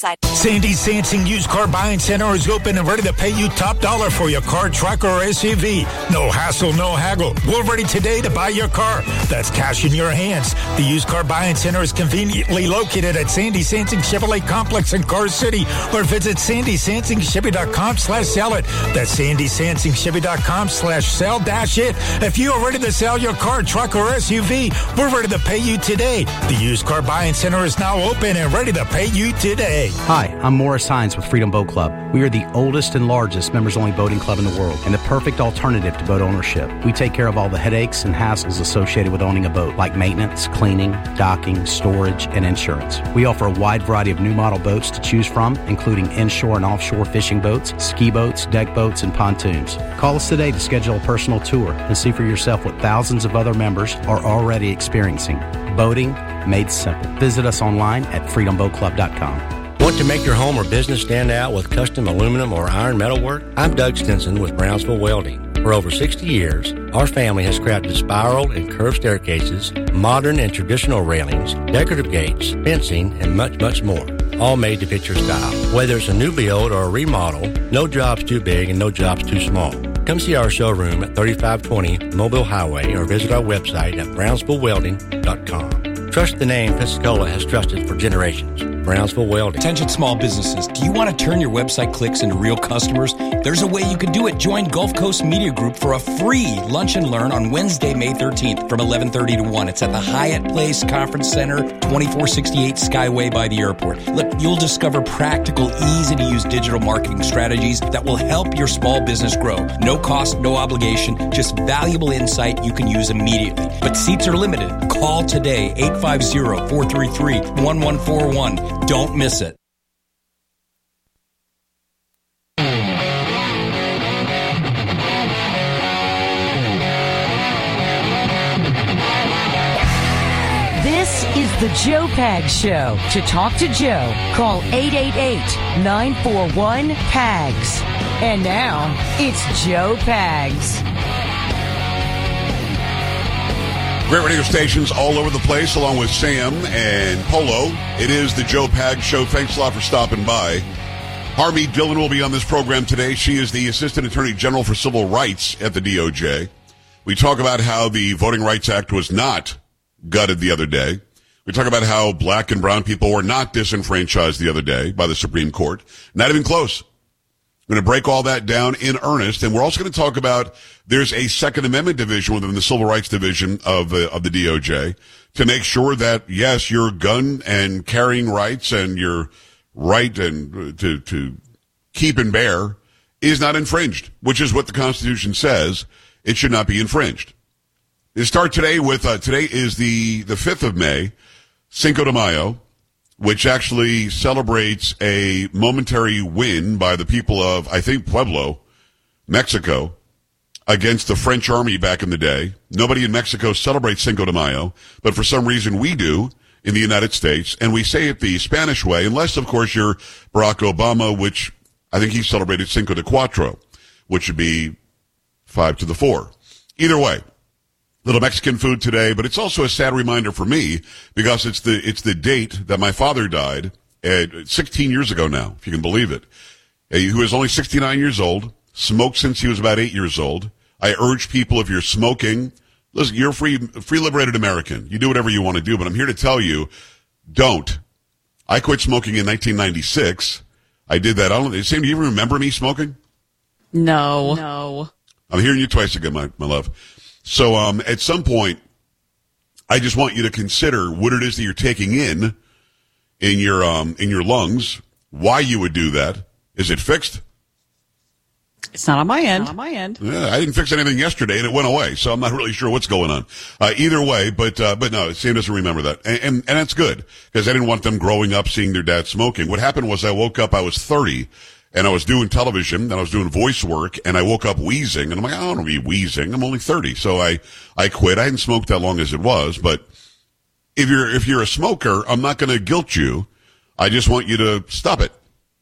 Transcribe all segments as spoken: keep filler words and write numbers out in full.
Sandy Sansing Used Car Buying Center is open and ready to pay you top dollar for your car, truck, or S U V. No hassle, no haggle. We're ready today to buy your car. That's cash in your hands. The Used Car Buying Center is conveniently located at Sandy Sansing Chevrolet Complex in Car City, or visit sandy sansing chevy dot com slash sell it. That's sandy sansing chevy dot com slash sell dash it. If you are ready to sell your car, truck, or S U V, we're ready to pay you today. The Used Car Buying Center is now open and ready to pay you today. Hi, I'm Morris Hines with Freedom Boat Club. We are the oldest and largest members-only boating club in the world and the perfect alternative to boat ownership. We take care of all the headaches and hassles associated with owning a boat, like maintenance, cleaning, docking, storage, and insurance. We offer a wide variety of new model boats to choose from, including inshore and offshore fishing boats, ski boats, deck boats, and pontoons. Call us today to schedule a personal tour and see for yourself what thousands of other members are already experiencing. Boating made simple. Visit us online at freedom boat club dot com. Want to make your home or business stand out with custom aluminum or iron metal work? I'm Doug Stinson with Brownsville Welding. For over sixty years, our family has crafted spiral and curved staircases, modern and traditional railings, decorative gates, fencing, and much, much more. All made to fit your style. Whether it's a new build or a remodel, no job's too big and no job's too small. Come see our showroom at thirty-five twenty Mobile Highway or visit our website at brownsville welding dot com. Trust the name Pensacola has trusted for generations. Brownsville Welding. Attention small businesses. Do you want to turn your website clicks into real customers? There's a way you can do it. Join Gulf Coast Media Group for a free lunch and learn on Wednesday, May thirteenth from eleven thirty to one. It's at the Hyatt Place Conference Center, twenty-four sixty-eight Skyway by the airport. Look, you'll discover practical, easy-to-use digital marketing strategies that will help your small business grow. No cost, no obligation, just valuable insight you can use immediately. But seats are limited. Call today, eight five zero, four three three, one one four one. Don't miss it. This is the Joe Pags Show. To talk to Joe, call eight eight eight, nine four one, P A G S. And now, it's Joe Pags. Great radio stations all over the place, along with Sam and Polo. It is the Joe Pags Show. Thanks a lot for stopping by. Harvey Dillon will be on this program today. She is the Assistant Attorney General for Civil Rights at the D O J. We talk about how the Voting Rights Act was not gutted the other day. We talk about how black and brown people were not disenfranchised the other day by the Supreme Court. Not even close. I'm going to break all that down in earnest, and we're also going to talk about there's a Second Amendment division within the Civil Rights Division of the, of the D O J to make sure that, yes, your gun and carrying rights and your right and to, to keep and bear is not infringed, which is what the Constitution says. It should not be infringed. We start today with, uh, today is the, the fifth of May, Cinco de Mayo, which actually celebrates a momentary win by the people of, I think, Pueblo, Mexico, against the French army back in the day. Nobody in Mexico celebrates Cinco de Mayo, but for some reason we do in the United States, and we say it the Spanish way, unless, of course, you're Barack Obama, which I think he celebrated Cinco de Cuatro, which would be five to the four. Either way. Little Mexican food today, but it's also a sad reminder for me because it's the it's the date that my father died at sixteen years ago now, if you can believe it. He was only sixty-nine years old, smoked since he was about eight years old. I urge people, if you're smoking, listen, you're a free, free liberated American. You do whatever you want to do, but I'm here to tell you, don't. I quit smoking in nineteen ninety-six. I did that. I don't, Sam, do you even remember me smoking? No. No. I'm hearing you twice again, my, my love. So, um, at some point, I just want you to consider what it is that you're taking in, in your, um, in your lungs, why you would do that. Is it fixed? It's not on my end. Not on my end. Yeah, I didn't fix anything yesterday and it went away, so I'm not really sure what's going on. Uh, either way, but, uh, but no, Sam doesn't remember that. And, and, and that's good, because I didn't want them growing up seeing their dad smoking. What happened was I woke up, I was thirty, and I was doing television, and I was doing voice work, and I woke up wheezing, and I'm like, I don't want to be wheezing. I'm only thirty. So I, I quit. I hadn't smoked that long as it was, but if you're, if you're a smoker, I'm not going to guilt you. I just want you to stop it.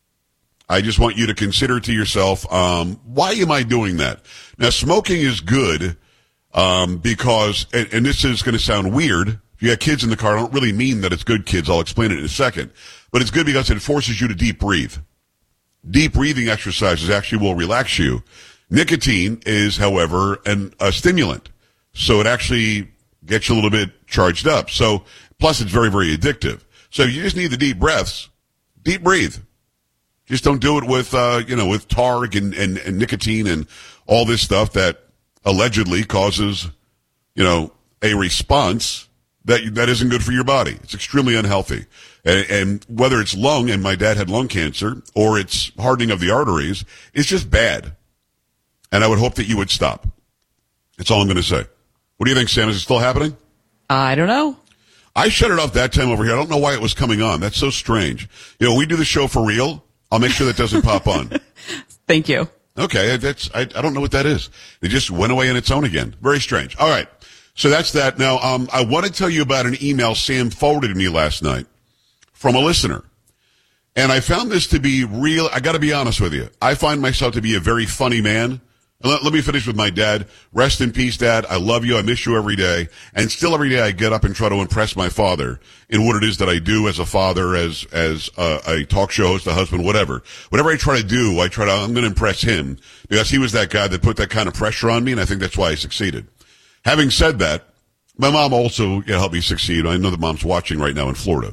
I just want you to consider to yourself, um, why am I doing that? Now, smoking is good, um, because, and, and this is going to sound weird, If you got kids in the car, I don't really mean that it's good kids. I'll explain it in a second. But it's good because it forces you to deep breathe. Deep breathing exercises actually will relax you. Nicotine is, however, an, a stimulant. So it actually gets you a little bit charged up. So, plus it's very, very addictive. So you just need the deep breaths. Deep breathe. Just don't do it with, uh, you know, with tar and, and, and nicotine and all this stuff that allegedly causes, you know, a response that that isn't good for your body. It's extremely unhealthy. And, and whether it's lung, and my dad had lung cancer, or it's hardening of the arteries, it's just bad. And I would hope that you would stop. That's all I'm going to say. What do you think, Sam? Is it still happening? I don't know. I shut it off that time over here. I don't know why it was coming on. That's so strange. You know, we do the show for real. I'll make sure that doesn't pop on. Thank you. Okay, that's I, I don't know what that is. It just went away on its own again. Very strange. All right, so that's that. Now, um, I want to tell you about an email Sam forwarded me last night from a listener. And I found this to be real. I got to be honest with you. I find myself to be a very funny man. Let, let me finish with my dad. Rest in peace, Dad. I love you. I miss you every day. And still every day I get up and try to impress my father in what it is that I do as a father, as as a, a talk show host, a husband, whatever. Whatever I try to do, I try to, I'm going to impress him because he was that guy that put that kind of pressure on me, and I think that's why I succeeded. Having said that, my mom also you know, helped me succeed. I know that Mom's watching right now in Florida.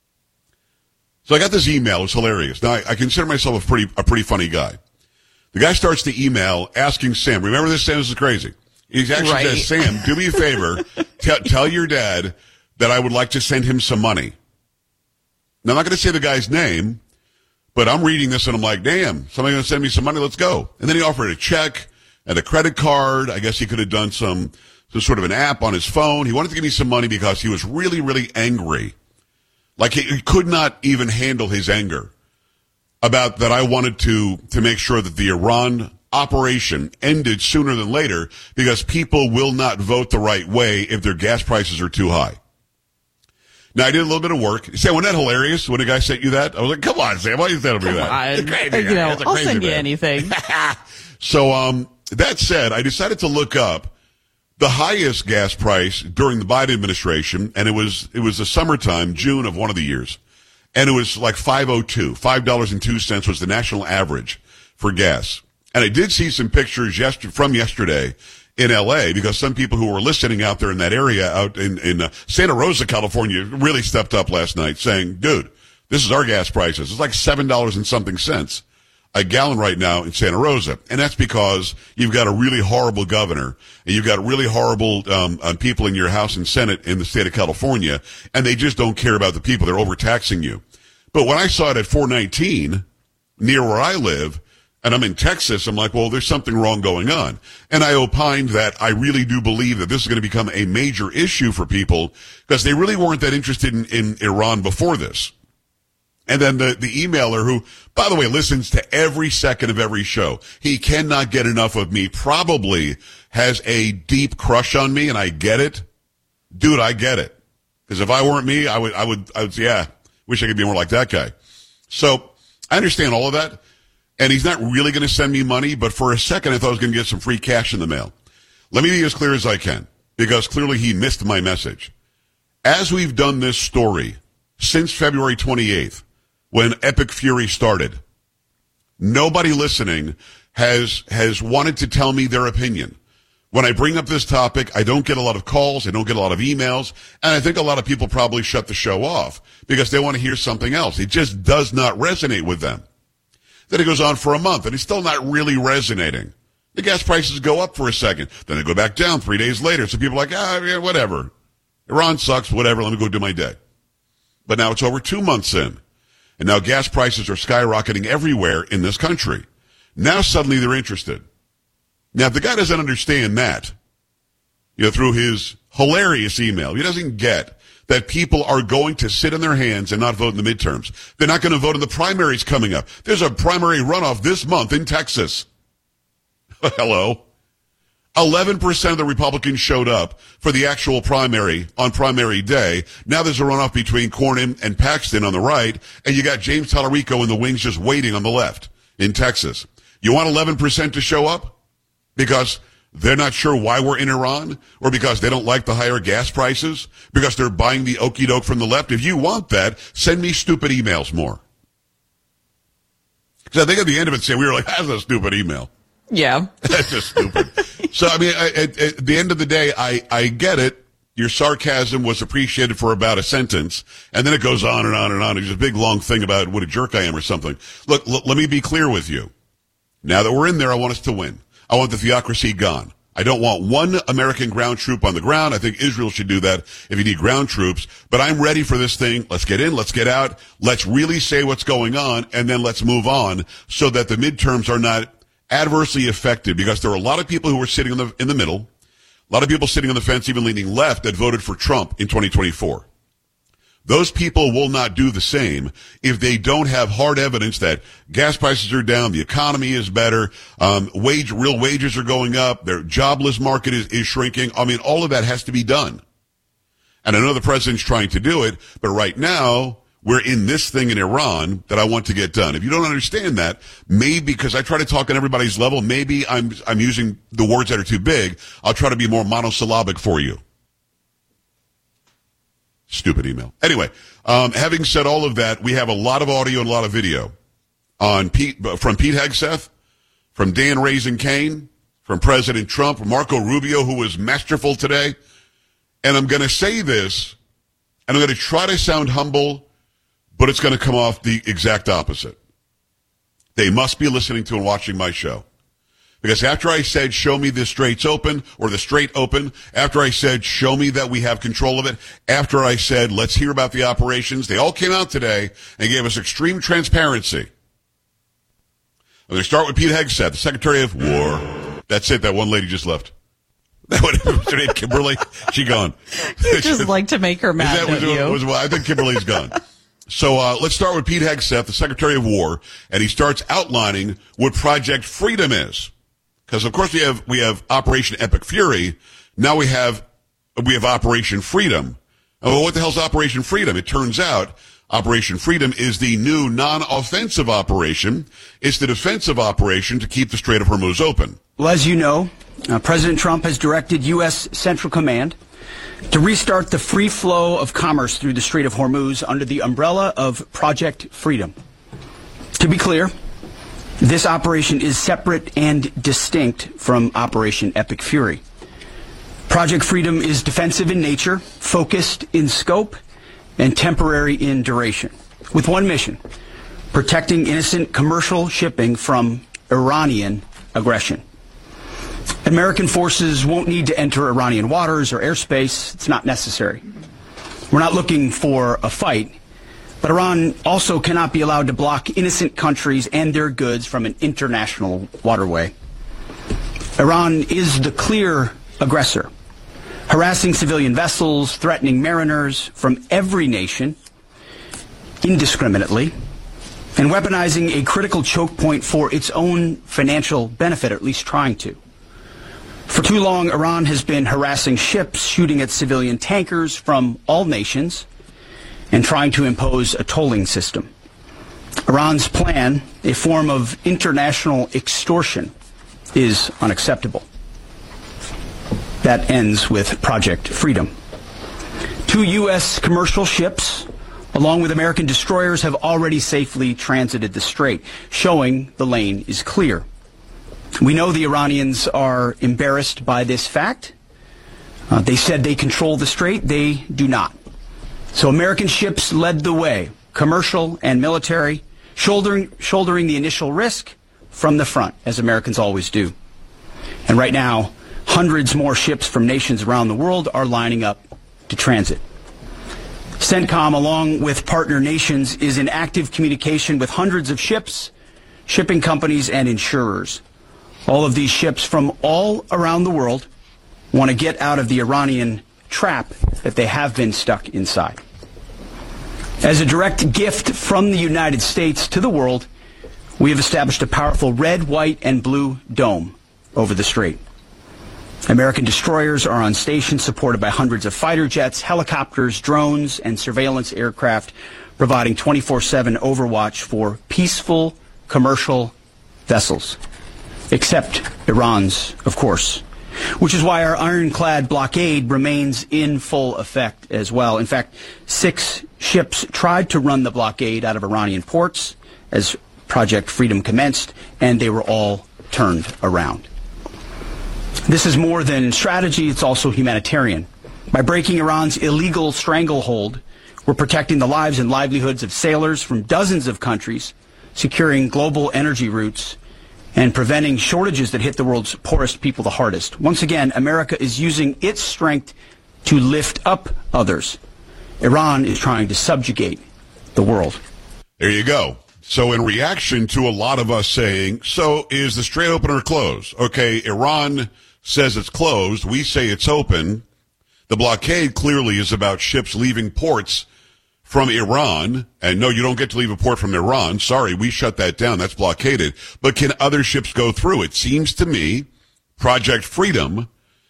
So I got this email. It's hilarious. Now, I, I consider myself a pretty a pretty funny guy. The guy starts the email asking Sam, remember this, Sam? This is crazy. He actually Right. says, Sam, do me a favor. T- tell your dad that I would like to send him some money. Now, I'm not going to say the guy's name, but I'm reading this and I'm like, damn, somebody going to send me some money? Let's go. And then he offered a check and a credit card. I guess he could have done some, some sort of an app on his phone. He wanted to give me some money because he was really, really angry. Like he, he could not even handle his anger about that I wanted to, to make sure that the Iran operation ended sooner than later because people will not vote the right way if their gas prices are too high. Now, I did a little bit of work. Sam, wasn't that hilarious when a guy sent you that? I was like, come on, Sam, why are you sending me that? I, It's crazy, you know, It's a I'll crazy send you man. anything. So, um, that said, I decided to look up the highest gas price during the Biden administration, and it was, it was the summertime, June of one of the years. And it was like five oh two, five dollars and two cents was the national average for gas. And I did see some pictures yesterday, from yesterday in L A because some people who were listening out there in that area out in, in uh, Santa Rosa, California really stepped up last night saying, dude, this is our gas prices. It's like seven dollars and something cents a gallon right now in Santa Rosa. And that's because you've got a really horrible governor and you've got really horrible um, um, people in your House and Senate in the state of California, and they just don't care about the people. They're overtaxing you. But when I saw it at four nineteen near where I live, and I'm in Texas, I'm like, well, there's something wrong going on. And I opined that I really do believe that this is going to become a major issue for people because they really weren't that interested in, in Iran before this. And then the, the emailer who, by the way, listens to every second of every show. He cannot get enough of me, probably has a deep crush on me, and I get it. Dude, I get it. Because if I weren't me, I would, I would, I would, yeah, wish I could be more like that guy. So I understand all of that. And he's not really going to send me money, but for a second I thought I was going to get some free cash in the mail. Let me be as clear as I can, because clearly he missed my message. As we've done this story since February twenty-eighth, when Epic Fury started, nobody listening has has wanted to tell me their opinion. When I bring up this topic, I don't get a lot of calls, I don't get a lot of emails, and I think a lot of people probably shut the show off because they want to hear something else. It just does not resonate with them. Then it goes on for a month, and it's still not really resonating. The gas prices go up for a second, then they go back down three days later, so people are like, ah, yeah, whatever. Iran sucks, whatever, let me go do my day. But now it's over two months in. And now gas prices are skyrocketing everywhere in this country. Now suddenly they're interested. Now, if the guy doesn't understand that, you know, through his hilarious email, he doesn't get that people are going to sit on their hands and not vote in the midterms. They're not going to vote in the primaries coming up. There's a primary runoff this month in Texas. Hello. eleven percent of the Republicans showed up for the actual primary on primary day. Now there's a runoff between Cornyn and Paxton on the right, and you got James Tallarico in the wings just waiting on the left in Texas. You want eleven percent to show up? Because they're not sure why we're in Iran, or because they don't like the higher gas prices, because they're buying the okie doke from the left. If you want that, send me stupid emails more. Because I think at the end of it, say we were like, that's a stupid email. Yeah. That's just stupid. So, I mean, I, at, at the end of the day, I, I get it. Your sarcasm was appreciated for about a sentence, and then it goes on and on and on. It's a big, long thing about what a jerk I am or something. Look, l- let me be clear with you. Now that we're in there, I want us to win. I want the theocracy gone. I don't want one American ground troop on the ground. I think Israel should do that if you need ground troops. But I'm ready for this thing. Let's get in. Let's get out. Let's really say what's going on, and then let's move on so that the midterms are not adversely affected, because there are a lot of people who were sitting in the, in the middle, a lot of people sitting on the fence, even leaning left, that voted for Trump in twenty twenty-four. Those people will not do the same if they don't have hard evidence that gas prices are down, the economy is better, um, wage, real wages are going up, their jobless market is, is shrinking. I mean, all of that has to be done. And I know the president's trying to do it, but right now, we're in this thing in Iran that I want to get done. If you don't understand that, maybe because I try to talk on everybody's level, maybe I'm, I'm using the words that are too big. I'll try to be more monosyllabic for you. Stupid email. Anyway, um, having said all of that, we have a lot of audio and a lot of video on Pete, from Pete Hegseth, from Dan Raising Kane, from President Trump, from Marco Rubio, who was masterful today. And I'm going to say this, and I'm going to try to sound humble, but it's going to come off the exact opposite. They must be listening to and watching my show. Because after I said, show me the straits open, or the straight open, after I said, show me that we have control of it, after I said, let's hear about the operations, they all came out today and gave us extreme transparency. I'm going to start with Pete Hegseth, the Secretary of War. That's it, that one lady just left. That would have been Kimberly. She gone. You just like to make her mad, that was, don't you? Was, was, I think Kimberly's gone. So uh, let's start with Pete Hegseth, the Secretary of War, and he starts outlining what Project Freedom is. Because of course we have we have Operation Epic Fury. Now we have we have Operation Freedom. Oh, what the hell's Operation Freedom? It turns out Operation Freedom is the new non-offensive operation. It's the defensive operation to keep the Strait of Hormuz open. Well, as you know, uh, President Trump has directed U S Central Command to restart the free flow of commerce through the Strait of Hormuz under the umbrella of Project Freedom. To be clear, this operation is separate and distinct from Operation Epic Fury. Project Freedom is defensive in nature, focused in scope, and temporary in duration, with one mission: protecting innocent commercial shipping from Iranian aggression. American forces won't need to enter Iranian waters or airspace. It's not necessary. We're not looking for a fight. But Iran also cannot be allowed to block innocent countries and their goods from an international waterway. Iran is the clear aggressor, harassing civilian vessels, threatening mariners from every nation indiscriminately, and weaponizing a critical choke point for its own financial benefit, or at least trying to. For too long, Iran has been harassing ships, shooting at civilian tankers from all nations, and trying to impose a tolling system. Iran's plan, a form of international extortion, is unacceptable. That ends with Project Freedom. Two U S commercial ships, along with American destroyers, have already safely transited the strait, showing the lane is clear. We know the Iranians are embarrassed by this fact. Uh, they said they control the strait. They do not. So American ships led the way, commercial and military, shouldering, shouldering the initial risk from the front, as Americans always do. And right now, hundreds more ships from nations around the world are lining up to transit. CENTCOM, along with partner nations, is in active communication with hundreds of ships, shipping companies, and insurers. All of these ships from all around the world want to get out of the Iranian trap that they have been stuck inside. As a direct gift from the United States to the world, we have established a powerful red, white, and blue dome over the strait. American destroyers are on station, supported by hundreds of fighter jets, helicopters, drones, and surveillance aircraft, providing twenty-four seven overwatch for peaceful commercial vessels. Except Iran's, of course. which is why our ironclad blockade remains in full effect as well. In fact, six ships tried to run the blockade out of Iranian ports as Project Freedom commenced, and they were all turned around. This is more than strategy, it's also humanitarian. By breaking Iran's illegal stranglehold, we're protecting the lives and livelihoods of sailors from dozens of countries, securing global energy routes, and preventing shortages that hit the world's poorest people the hardest. Once again, America is using its strength to lift up others. Iran is trying to subjugate the world. There you go. So in reaction to a lot of us saying, so is the Strait open or closed? Okay, Iran says it's closed. We say it's open. The blockade clearly is about ships leaving ports from Iran. And no, you don't get to leave a port from Iran. Sorry, we shut that down. That's blockaded. But can other ships go through? It seems to me Project Freedom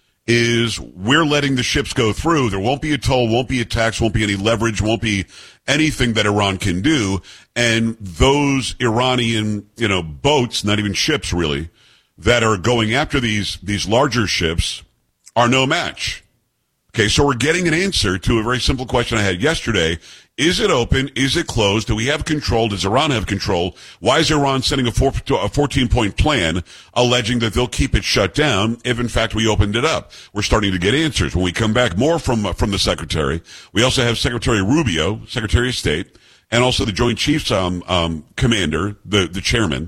is we're letting the ships go through. There won't be a toll, won't be a tax, won't be any leverage, won't be anything that Iran can do. And those Iranian, you know, boats, not even ships really, that are going after these, these larger ships are no match. Okay, so we're getting an answer to a very simple question I had yesterday. Is it open? Is it closed? Do we have control? Does Iran have control? Why is Iran sending a, four, a fourteen-point plan alleging that they'll keep it shut down if, in fact, we opened it up? We're starting to get answers. When we come back, more from uh, from the Secretary. We also have Secretary Rubio, Secretary of State, and also the Joint Chiefs um, um, Commander, the, the chairman,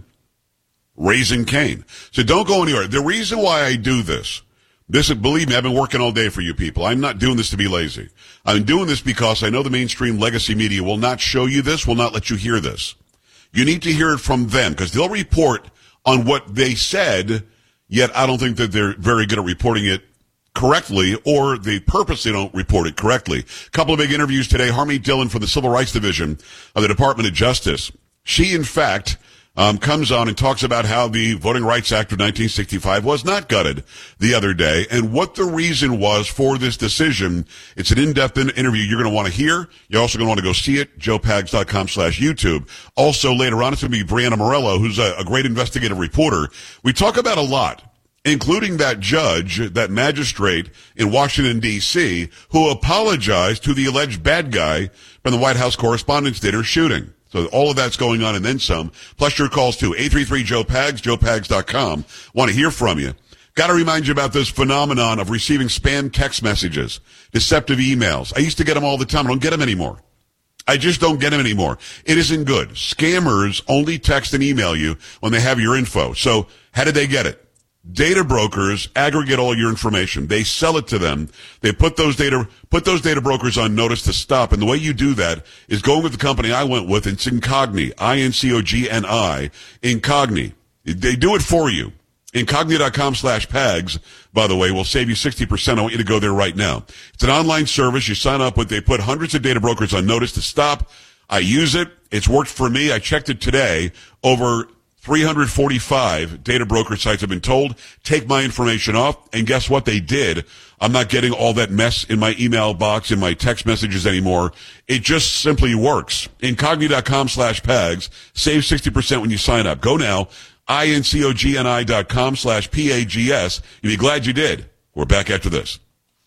raising Cain. So don't go anywhere. The reason why I do this, This, believe me, I've been working all day for you people. I'm not doing this to be lazy. I'm doing this because I know the mainstream legacy media will not show you this, will not let you hear this. You need to hear it from them because they'll report on what they said, yet I don't think that they're very good at reporting it correctly, or they purposely don't report it correctly. A couple of big interviews today. Harmeet Dillon from the Civil Rights Division of the Department of Justice. She, in fact, Um, comes on and talks about how the Voting Rights Act of nineteen sixty-five was not gutted the other day and what the reason was for this decision. It's an in-depth in- interview you're going to want to hear. You're also going to want to go see it, joe pags dot com slash YouTube. Also, later on, it's going to be Brianna Morello, who's a, a great investigative reporter. We talk about a lot, including that judge, that magistrate in Washington, D C, who apologized to the alleged bad guy from the White House Correspondents' Dinner shooting. So all of that's going on and then some. Plus your calls too. eight three three, Joe Pags, joe pags dot com. Want to hear from you. Got to remind you about this phenomenon of receiving spam text messages, deceptive emails. I used to get them all the time. I don't get them anymore. I just don't get them anymore. It isn't good. Scammers only text and email you when they have your info. So how did they get it? Data brokers aggregate all your information. They sell it to them. They put those data, put those data brokers on notice to stop. And the way you do that is going with the company I went with. It's Incogni, I N C O G N I, Incogni. They do it for you. Incogni dot com slash Pags, by the way, will save you sixty percent. I want you to go there right now. It's an online service. You sign up with, they put hundreds of data brokers on notice to stop. I use it. It's worked for me. I checked it today. Over three hundred forty-five data broker sites have been told, take my information off. And guess what? They did. I'm not getting all that mess in my email box, in my text messages anymore. It just simply works. Incogni dot com slash Pags. Save sixty percent when you sign up. Go now. I N C O G N I dot com slash P A G S. You'll be glad you did. We're back after this.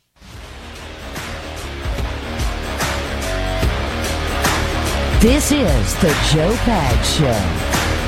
This is the Joe Pags Show.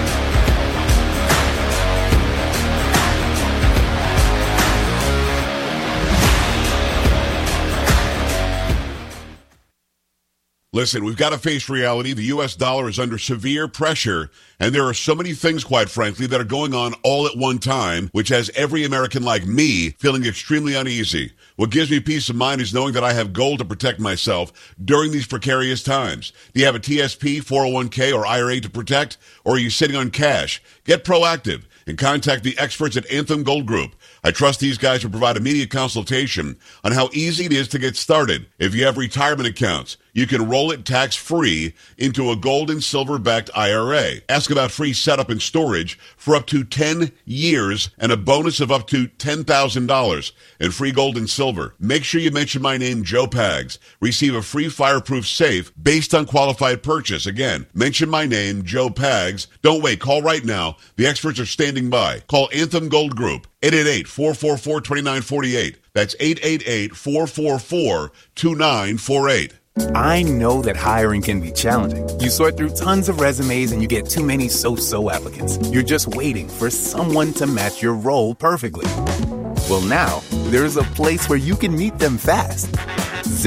Listen, we've got to face reality. The U S dollar is under severe pressure, and there are so many things, quite frankly, that are going on all at one time, which has every American like me feeling extremely uneasy. What gives me peace of mind is knowing that I have gold to protect myself during these precarious times. Do you have a T S P, four oh one k, or I R A to protect, or are you sitting on cash? Get proactive and contact the experts at Anthem Gold Group. I trust these guys will provide immediate consultation on how easy it is to get started. If you have retirement accounts, you can roll it tax-free into a gold and silver-backed I R A. Ask about free setup and storage for up to ten years and a bonus of up to ten thousand dollars and free gold and silver. Make sure you mention my name, Joe Pags. Receive a free fireproof safe based on qualified purchase. Again, mention my name, Joe Pags. Don't wait. Call right now. The experts are standing by. Call Anthem Gold Group, eight eight eight, four four four, two nine four eight. That's eight eight eight, four four four, two nine four eight. I know that hiring can be challenging. You sort through tons of resumes and you get too many so-so applicants. You're just waiting for someone to match your role perfectly. Well, now, there's a place where you can meet them fast.